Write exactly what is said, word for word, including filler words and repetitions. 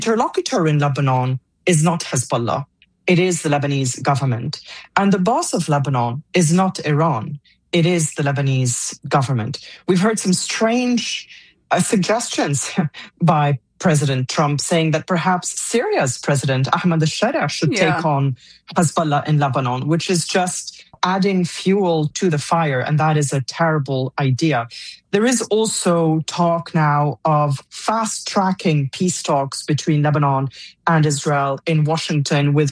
interlocutor in Lebanon is not Hezbollah. It is the Lebanese government. And the boss of Lebanon is not Iran. It is the Lebanese government. We've heard some strange uh, suggestions by President Trump saying that perhaps Syria's president, Ahmed al-Sharia, should Yeah. take on Hezbollah in Lebanon, which is just adding fuel to the fire. And that is a terrible idea. There is also talk now of fast-tracking peace talks between Lebanon and Israel in Washington, with